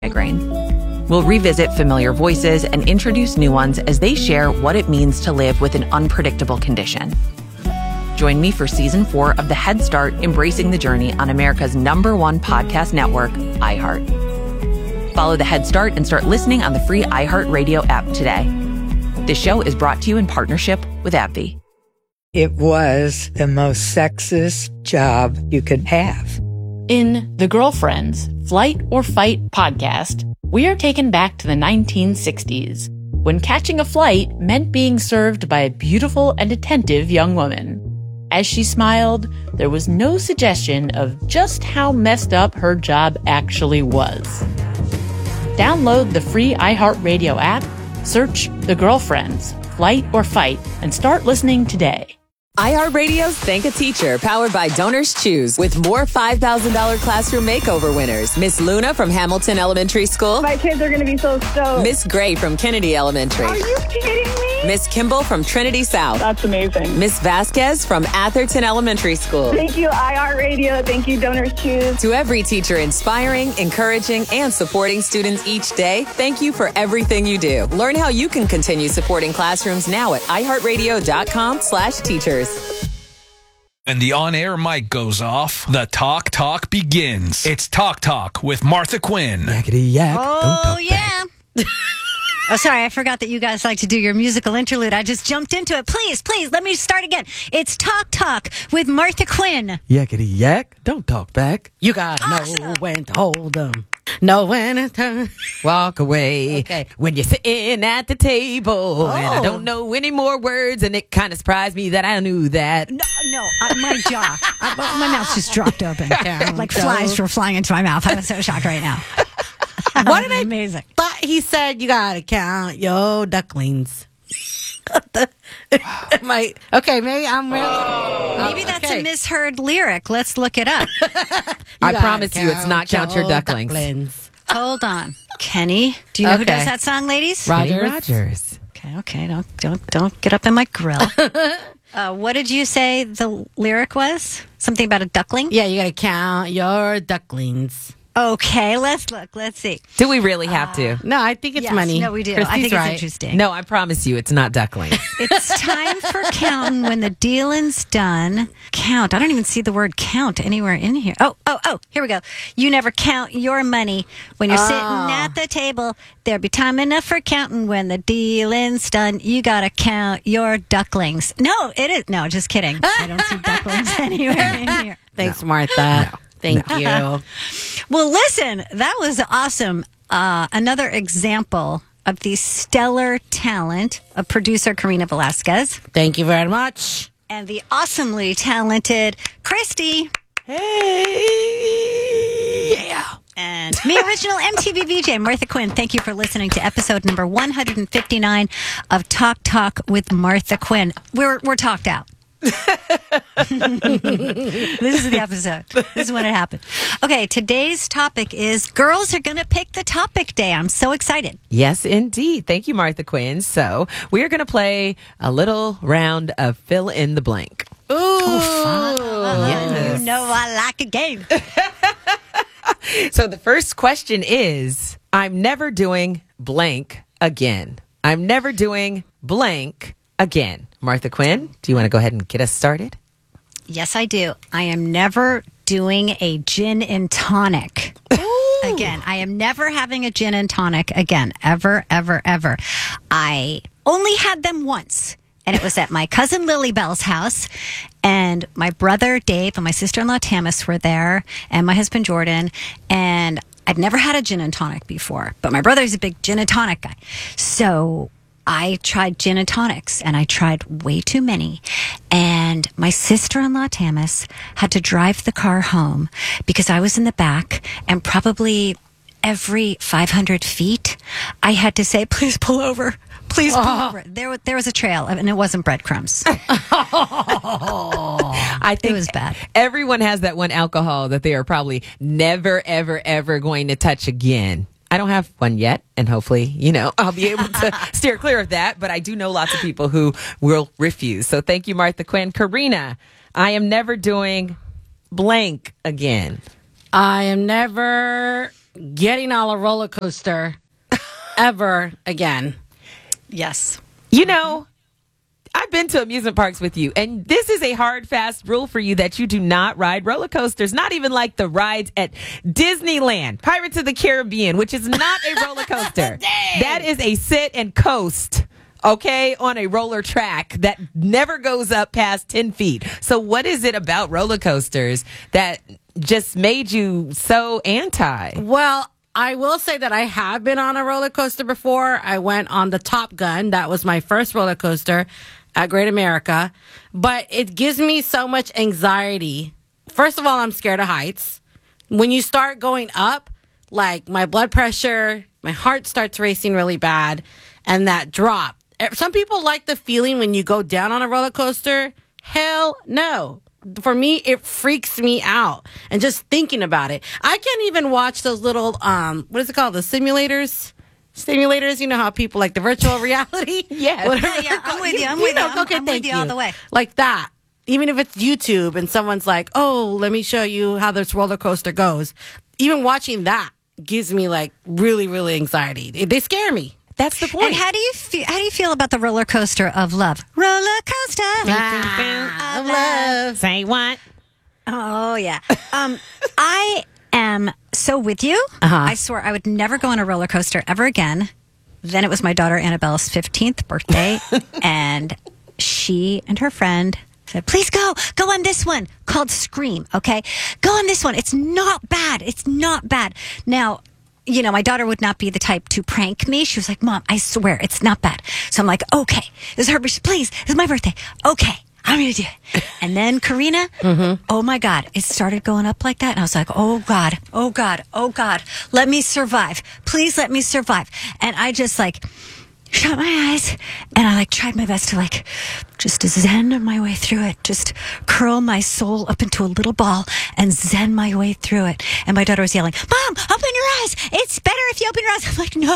migraine. We'll revisit familiar voices and introduce new ones as they share what it means to live with an unpredictable condition. Join me for Season 4 of the Head Start Embracing the Journey on America's #1 podcast network, iHeart. Follow the Head Start and start listening on the free iHeartRadio app today. This show is brought to you in partnership with AbbVie. It was the most sexist job you could have. In The Girlfriends, Flight or Fight podcast, we are taken back to the 1960s, when catching a flight meant being served by a beautiful and attentive young woman. As she smiled, there was no suggestion of just how messed up her job actually was. Download the free iHeartRadio app, search The Girlfriends, Flight or Fight, and start listening today. iHeartRadio's Thank a Teacher, powered by Donors Choose, with more $5,000 classroom makeover winners. Miss Luna from Hamilton Elementary School. My kids are going to be so stoked. Miss Gray from Kennedy Elementary. Are you kidding me? Miss Kimball from Trinity South. That's amazing. Miss Vasquez from Atherton Elementary School. Thank you, iHeartRadio. Thank you, Donors Choose. To every teacher inspiring, encouraging, and supporting students each day, thank you for everything you do. Learn how you can continue supporting classrooms now at iHeartRadio.com/teachers. When the on-air mic goes off, the Talk begins. It's Talk with Martha Quinn. Yakety yak. Oh, yeah. Oh, sorry, I forgot that you guys like to do your musical interlude. I just jumped into it. Please, let me start again. It's Talk with Martha Quinn. Yakety yak. Don't talk back. You gotta know when to hold them. Know when to turn. Walk away. Okay. When you're sitting at the table. And I don't know any more words. And it kind of surprised me that I knew that. No, my jaw. My mouth just dropped open. Like flies were flying into my mouth. I'm so shocked right now. What did I Amazing. thought he said you gotta count your ducklings. Okay, maybe I'm real. Maybe that's a misheard lyric. Let's look it up. I promise you it's not Count Your Ducklings. Hold on. Kenny, do you know who does that song, ladies? Rogers. Okay. Don't get up in my grill. What did you say the lyric was? Something about a duckling? Yeah, you gotta count your ducklings. Okay, let's look. Let's see. Do we really have to? No, I think it's Yes, money. no, we do. Christy's I think right. it's interesting. No, I promise you it's not ducklings. It's time for counting when the dealing's done. Count. I don't even see the word count anywhere in here. Oh, here we go. You never count your money when you're sitting at the table. There'll be time enough for counting when the dealing's done. You gotta count your ducklings. No, it is. No, just kidding. I don't see ducklings anywhere in here. Thanks, Martha. No. Thank you. Well, listen, that was awesome. Another example of the stellar talent of producer Karina Velasquez Thank you very much. and the awesomely talented Christy. Hey, yeah. And me, original MTV VJ, Martha Quinn. Thank you for listening to episode number 159 of Talk with Martha Quinn. We're talked out. This is the episode. This is when it happened. Okay, today's topic is girls are going to pick the topic day. I'm so excited. Yes, indeed. Thank you, Martha Quinn. So we are going to play a little round of fill in the blank. Ooh, fun. Yes. You know I like a game. So the first question is, I'm never doing blank again. I'm never doing blank again. Martha Quinn, do you want to go ahead and get us started? Yes, I do. I am never doing a gin and tonic. Again, I am never having a gin and tonic again. Ever, ever, ever. I only had them once. And it was at my cousin Lily Bell's house. And my brother Dave and my sister-in-law Tamis were there. And my husband Jordan. And I'd never had a gin and tonic before. But my brother's a big gin and tonic guy. So I tried gin and tonics, and I tried way too many. And my sister-in-law, Tamis, had to drive the car home because I was in the back, and probably every 500 feet, I had to say, please pull over. Please pull over. There was a trail, and it wasn't breadcrumbs. I think it was bad. Everyone has that one alcohol that they are probably never, ever, ever going to touch again. I don't have one yet, and hopefully, I'll be able to steer clear of that. But I do know lots of people who will refuse. So thank you, Martha Quinn. Karina, I am never doing blank again. I am never getting on a roller coaster ever again. Yes. You know, I've been to amusement parks with you, and this is a hard, fast rule for you that you do not ride roller coasters, not even like the rides at Disneyland, Pirates of the Caribbean, which is not a roller coaster. That is a sit and coast, okay, on a roller track that never goes up past 10 feet. So what is it about roller coasters that just made you so anti? Well, I will say that I have been on a roller coaster before. I went on the Top Gun. That was my first roller coaster at Great America. But it gives me so much anxiety. First of all, I'm scared of heights. When you start going up, like my blood pressure, my heart starts racing really bad, and that drop. Some people like the feeling when you go down on a roller coaster. Hell no. For me, it freaks me out. And just thinking about it. I can't even watch those little, what is it called? The simulators? You know how people like the virtual reality? Yeah, I'm with you. I'm with you all the way. Like that. Even if it's YouTube and someone's like, oh, let me show you how this roller coaster goes. Even watching that gives me like really, really anxiety. They scare me. That's the point. And how do you feel about the roller coaster of love? Roller coaster of love. Say what? Oh yeah. I am so with you. I swore I would never go on a roller coaster ever again. Then it was my daughter Annabella's 15th birthday, and she and her friend said, "Please go on this one called Scream. Okay, go on this one. It's not bad. It's not bad." Now, you know, my daughter would not be the type to prank me. She was like, "Mom, I swear it's not bad." So I'm like, "Okay, this is her, please, this is my birthday. Okay, I'm going to do it." And then Karina, oh my God, it started going up like that. And I was like, oh God, oh God, oh God, let me survive. Please let me survive. And I just like shut my eyes and I like tried my best to like just zen my way through it, just curl my soul up into a little ball and zen my way through it. And my daughter was yelling, "Mom, open your eyes. It's better if you open your eyes." I'm like, no.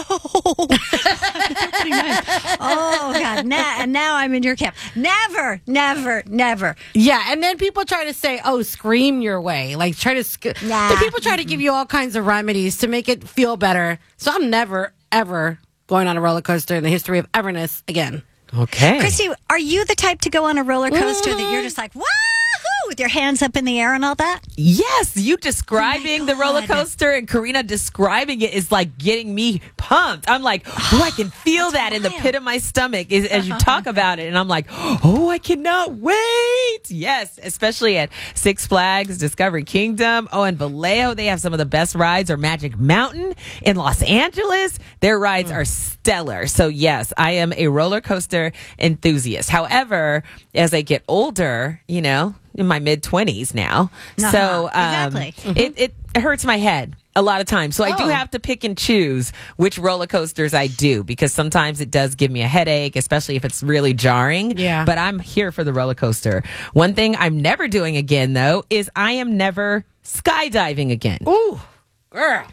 Oh God. Now I'm in your camp. Never, never, never. Yeah, and then people try to say, "Oh, scream your way." Like try to Nah. people try to give you all kinds of remedies to make it feel better. So I'm never ever going on a roller coaster in the history of everness again. Okay. Christy, are you the type to go on a roller coaster that you're just like, wahoo, with your hands up in the air and all that? Yes, you describing Oh my the roller God. coaster and Karina describing it is like getting me pumped. I'm like, oh, I can feel that in the wild. pit of my stomach as you talk about it. And I'm like, oh, I cannot wait. Yes, especially at Six Flags, Discovery Kingdom. Oh, and Vallejo, they have some of the best rides, or Magic Mountain in Los Angeles. Their rides are stellar. So yes, I am a roller coaster enthusiast. However, as I get older, you know, in my mid-20s now. So Exactly. it hurts my head a lot of times. So I do have to pick and choose which roller coasters I do, because sometimes it does give me a headache, especially if it's really jarring. Yeah. But I'm here for the roller coaster. One thing I'm never doing again, though, is I am never skydiving again. Ooh, girl.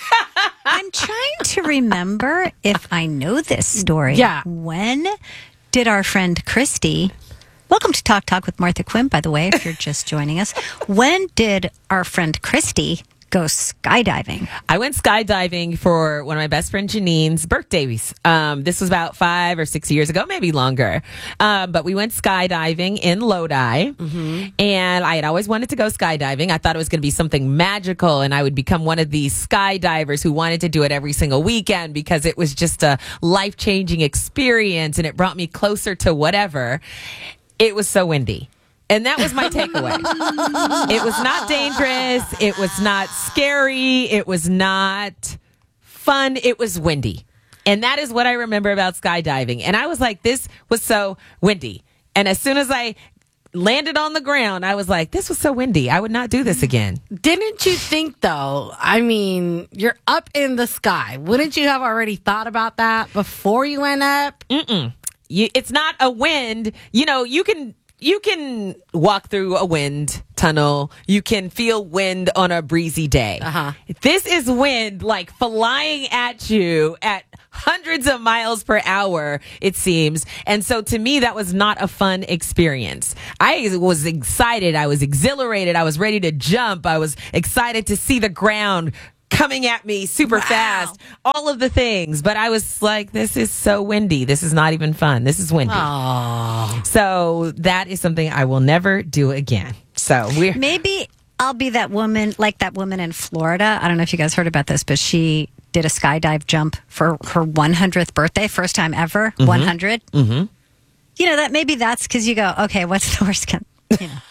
I'm trying to remember if I know this story. Yeah. When did our friend Christy, welcome to Talk with Martha Quinn, by the way, if you're just joining us. When did our friend Christy go skydiving? I went skydiving for one of my best friend Janine's birthdays. This was about 5 or 6 years ago, maybe longer. But we went skydiving in Lodi, and I had always wanted to go skydiving. I thought it was going to be something magical, and I would become one of these skydivers who wanted to do it every single weekend because it was just a life-changing experience, and it brought me closer to whatever. It was so windy. And that was my takeaway. It was not dangerous. It was not scary. It was not fun. It was windy. And that is what I remember about skydiving. And I was like, this was so windy. And as soon as I landed on the ground, I was like, this was so windy. I would not do this again. Didn't you think, though, I mean, you're up in the sky. Wouldn't you have already thought about that before you went up? It's not a wind. You know, you can walk through a wind tunnel. You can feel wind on a breezy day. This is wind like flying at you at hundreds of miles per hour, it seems. And so to me, that was not a fun experience. I was excited. I was exhilarated. I was ready to jump. I was excited to see the ground coming at me super fast, all of the things. But I was like, this is so windy. This is not even fun. This is windy. So that is something I will never do again. So maybe I'll be that woman, like that woman in Florida. I don't know if you guys heard about this, but she did a skydive jump for her 100th birthday, first time ever, 100. Mm-hmm. You know, that maybe that's because you go, okay, what's the worst? You know.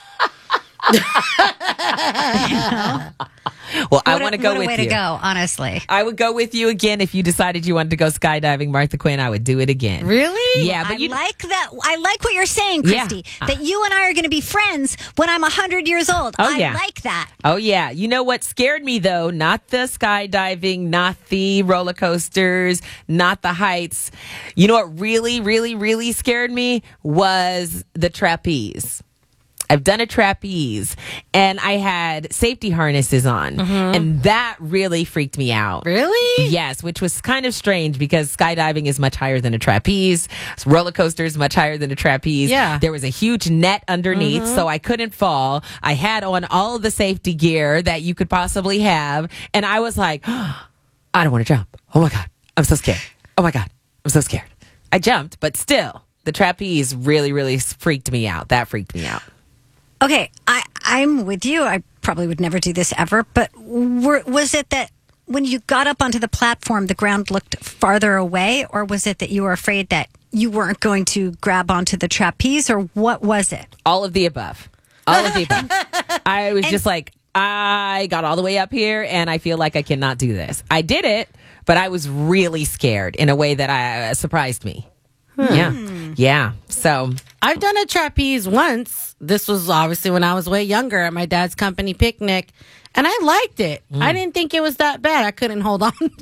Well, I want to go with you. What a way to go, honestly. I would go with you again if you decided you wanted to go skydiving, Martha Quinn. I would do it again. Really? Yeah, but I like that. I like what you're saying, Christy. Yeah. That you and I are going to be friends when I'm 100 years old. Oh, yeah. I like that. Oh, yeah. You know what scared me, though? Not the skydiving, not the roller coasters, not the heights. You know what really, really, really scared me was the trapeze. I've done a trapeze and I had safety harnesses on and that really freaked me out. Really? Yes, which was kind of strange because skydiving is much higher than a trapeze. Roller coasters much higher than a trapeze. Yeah. There was a huge net underneath so I couldn't fall. I had on all of the safety gear that you could possibly have and I was like, I don't want to jump. Oh my God, I'm so scared. Oh my God, I'm so scared. I jumped, but still, the trapeze really, really freaked me out. That freaked me out. Okay, I'm with you. I probably would never do this ever, but was it that when you got up onto the platform, the ground looked farther away, or was it that you were afraid that you weren't going to grab onto the trapeze, or what was it? All of the above. All of the above. I was just like, I got all the way up here, and I feel like I cannot do this. I did it, but I was really scared in a way that surprised me. Yeah. So I've done a trapeze once. This was obviously when I was way younger at my dad's company picnic, and I liked it. I didn't think it was that bad. I couldn't hold on. To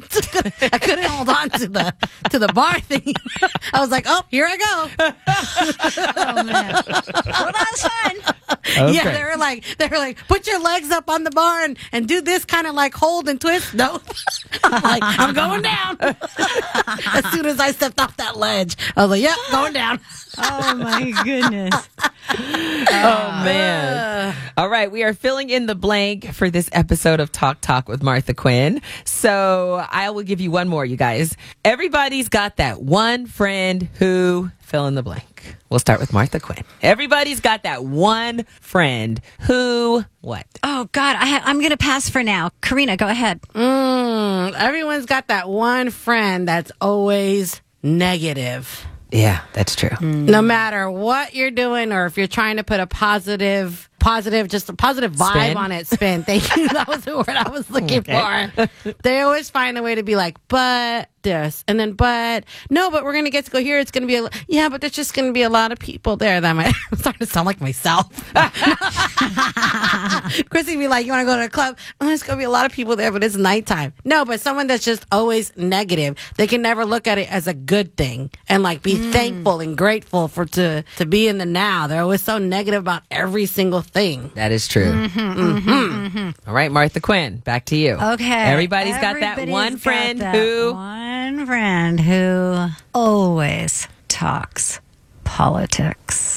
the bar thing. I was like, oh, here I go. Oh man, well that was fun. okay. Yeah, they were like, put your legs up on the bar and do this kind of like hold and twist. No, I'm like, I'm going down. As soon as I stepped off that ledge, I was like, yep, going down. Oh my goodness. Oh man. All right, we are filling in the blank for this episode of Talk Talk with Martha Quinn. So I will give you one more, you guys. Everybody's got that one friend who fill in the blank. We'll start with Martha Quinn. Everybody's got that one friend who what? Oh God, I'm going to pass for now. Karina, go ahead. Everyone's got that one friend that's always negative. Yeah, that's true. No matter what you're doing, or if you're trying to put a positive, just a positive vibe Spin. on it. Spin. Thank you. That was the word I was looking for. They always find a way to be like, but this, and then, but no, but we're going to get to go here. It's going to be but there's just going to be a lot of people there that might, I'm starting to sound like myself. Chrissy be like, you want to go to a club? Oh, there's going to be a lot of people there, but it's nighttime. No, but someone that's just always negative, they can never look at it as a good thing and like be thankful and grateful to be in the now. They're always so negative about every single thing. That is true. All right, Martha Quinn, back to you. Okay. Everybody's got that one friend who one friend who always talks politics.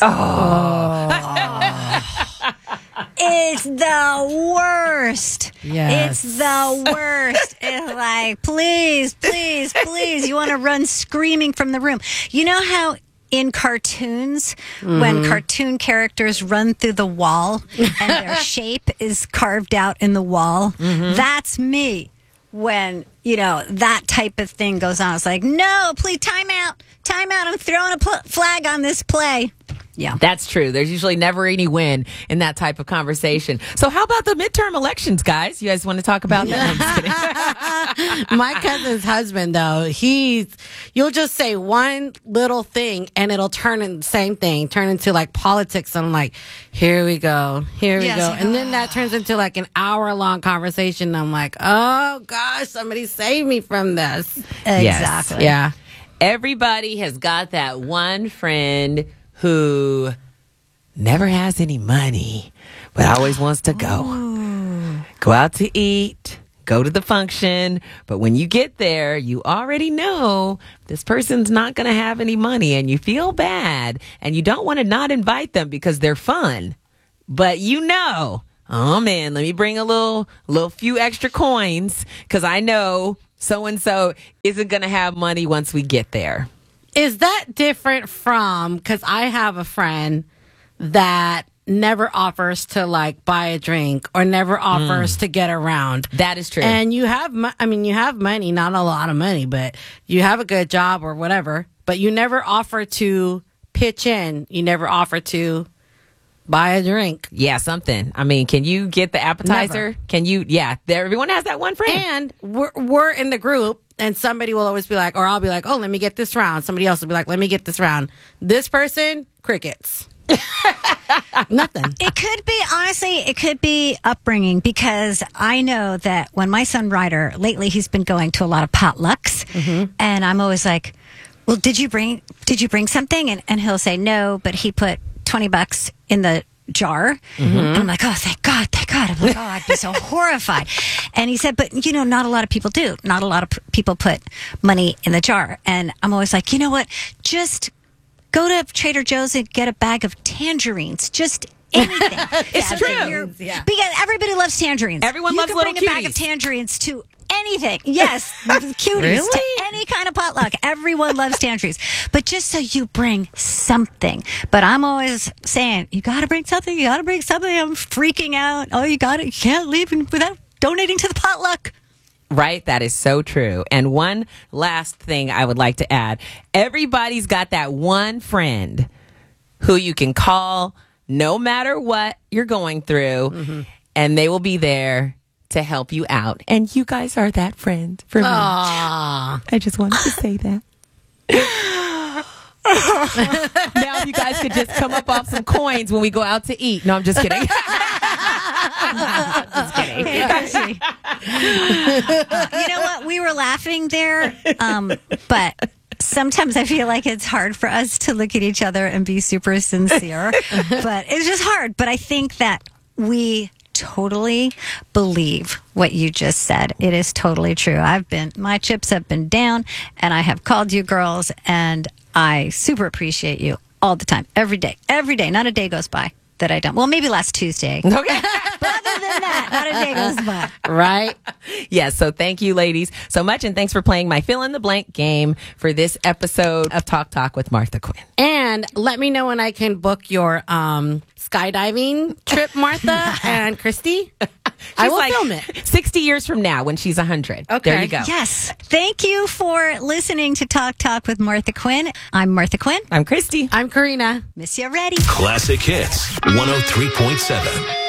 It's the worst. Yes. It's the worst. It's like, please, you want to run screaming from the room. You know how in cartoons, when cartoon characters run through the wall and their shape is carved out in the wall? That's me. When, that type of thing goes on. It's like, no, please, time out. I'm throwing a flag on this play. Yeah. That's true. There's usually never any win in that type of conversation. So how about the midterm elections, guys? You guys want to talk about that? I'm just kidding. My cousin's husband, though, you'll just say one little thing and it'll turn into like politics. And I'm like, here we go. And then that turns into like an hour-long conversation. And I'm like, oh gosh, somebody save me from this. Exactly. Yeah. Everybody has got that one friend who never has any money, but always wants to go out to eat, go to the function. But when you get there, you already know this person's not going to have any money and you feel bad and you don't want to not invite them because they're fun. But oh man, let me bring a little few extra coins because I know so-and-so isn't going to have money once we get there. Is that different from, because I have a friend that never offers to like buy a drink or never offers to get around. That is true. And you have, you have money, not a lot of money, but you have a good job or whatever, but you never offer to pitch in. You never offer to buy a drink. Yeah, something. I mean, can you get the appetizer? Never. Can you? Yeah, everyone has that one friend. And we're in the group, and somebody will always be like, or I'll be like, oh, let me get this round. Somebody else will be like, let me get this round. This person, crickets. Nothing. It could be upbringing, because I know that when my son Ryder, lately he's been going to a lot of potlucks, and I'm always like, well, did you bring something? And he'll say no, but he put $20 in the jar. And I'm like, oh, thank God. I'm like, oh, I'd be so horrified. And he said, but not a lot of people do. Not a lot of people put money in the jar. And I'm always like, you know what? Just go to Trader Joe's and get a bag of tangerines. Just anything. It's true. Because everybody loves tangerines. Everyone loves little cuties. You can bring a bag of cuties. tangerines to anything. Yes, cuties. Really? To any kind of potluck. Everyone loves tangerines. But just so you bring something. But I'm always saying, you got to bring something. I'm freaking out. Oh, you can't leave without donating to the potluck. Right? That is so true. And one last thing I would like to add. Everybody's got that one friend who you can call no matter what you're going through, and they will be there to help you out. And you guys are that friend for me. I just wanted to say that. Now you guys could just come up off some coins when we go out to eat. No, I'm just kidding. Just kidding. You know what? We were laughing there, but sometimes I feel like it's hard for us to look at each other and be super sincere. But it's just hard. But I think that we totally believe what you just said. It is totally true. My chips have been down, and I have called you girls, and I super appreciate you all the time, every day. Not a day goes by that I don't. Well, maybe last Tuesday. Okay. But other than that, not a day goes by. Right? Yes. So thank you, ladies, so much. And thanks for playing my fill in the blank game for this episode of Talk Talk with Martha Quinn. And let me know when I can book your skydiving trip, Martha and Christy. I will film it. 60 years from now when she's 100. Okay. There you go. Yes. Thank you for listening to Talk Talk with Martha Quinn. I'm Martha Quinn. I'm Christy. I'm Karina. Miss you already. Classic Hits 103.7.